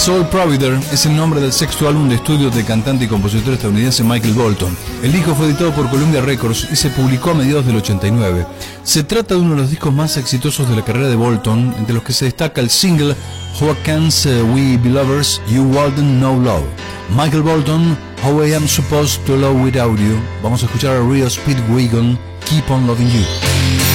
Soul Provider es el nombre del sexto álbum de estudio del cantante y compositor estadounidense Michael Bolton. El disco fue editado por Columbia Records y se publicó a mediados del 89. Se trata de uno de los discos más exitosos de la carrera de Bolton, entre los que se destaca el single How Can We Be Lovers, You Wouldn't Know Love. Michael Bolton, How I Am Supposed to Love Without You. Vamos a escuchar a Rio Speedwagon, Keep On Loving You.